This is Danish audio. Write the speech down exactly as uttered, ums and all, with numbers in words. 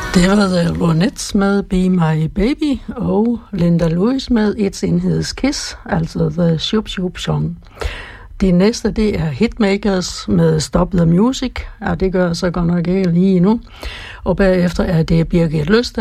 Det var The Ronettes med Be My Baby og Linda Lewis med It's In His Kiss, altså The Shoop Shoop Song. Det næste, det er Hitmakers med Stop the Music, ja, det gør jeg så godt nok ikke lige nu. Og bagefter er det Birgit Løst